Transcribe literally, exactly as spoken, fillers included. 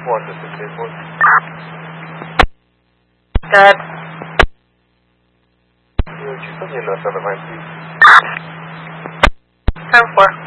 one to six eight four. Dad. Ci sto dietro a stata mai qui. ten four.